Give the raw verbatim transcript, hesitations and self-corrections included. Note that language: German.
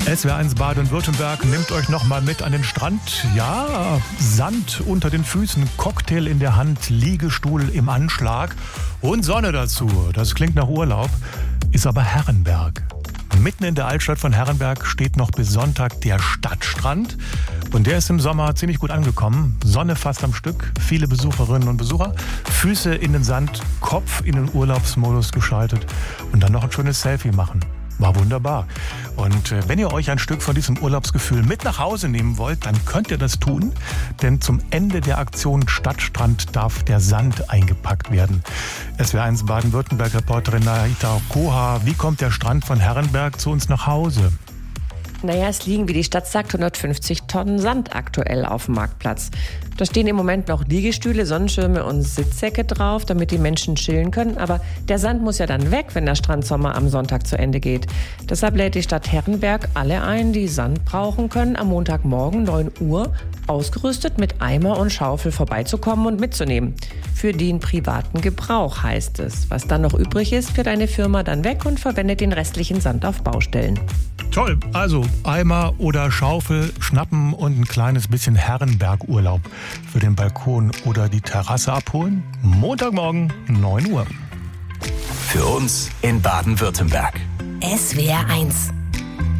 S W R eins Baden-Württemberg nimmt euch noch mal mit an den Strand. Ja, Sand unter den Füßen, Cocktail in der Hand, Liegestuhl im Anschlag und Sonne dazu. Das klingt nach Urlaub, ist aber Herrenberg. Mitten in der Altstadt von Herrenberg steht noch bis Sonntag der Stadtstrand. Und der ist im Sommer ziemlich gut angekommen. Sonne fast am Stück, viele Besucherinnen und Besucher. Füße in den Sand, Kopf in den Urlaubsmodus geschaltet und dann noch ein schönes Selfie machen. War wunderbar. Und wenn ihr euch ein Stück von diesem Urlaubsgefühl mit nach Hause nehmen wollt, dann könnt ihr das tun. Denn zum Ende der Aktion Stadtstrand darf der Sand eingepackt werden. S W R eins Baden-Württemberg-Reporterin Naita Koha, wie kommt der Strand von Herrenberg zu uns nach Hause? Naja, es liegen, wie die Stadt sagt, hundertfünfzig Tonnen Sand aktuell auf dem Marktplatz. Da stehen im Moment noch Liegestühle, Sonnenschirme und Sitzsäcke drauf, damit die Menschen chillen können. Aber der Sand muss ja dann weg, wenn der Strandsommer am Sonntag zu Ende geht. Deshalb lädt die Stadt Herrenberg alle ein, die Sand brauchen können, am Montagmorgen neun Uhr ausgerüstet mit Eimer und Schaufel vorbeizukommen und mitzunehmen. Für den privaten Gebrauch heißt es. Was dann noch übrig ist, führt eine Firma dann weg und verwendet den restlichen Sand auf Baustellen. Toll, also Eimer oder Schaufel schnappen und ein kleines bisschen Herrenberg-Urlaub für den Balkon oder die Terrasse abholen. Montagmorgen neun Uhr. Für uns in Baden-Württemberg. S W R eins